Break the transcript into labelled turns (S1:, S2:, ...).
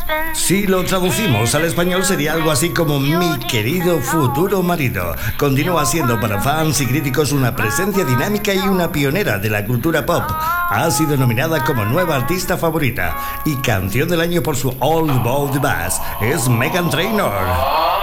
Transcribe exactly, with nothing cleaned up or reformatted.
S1: Si lo traducimos al español sería algo así como mi querido futuro marido. Continúa siendo para fans y críticos una presencia dinámica y una pionera de la cultura pop. Ha sido nominada como nueva artista favorita y canción del año por su All About the Bass. Es Meghan Trainor.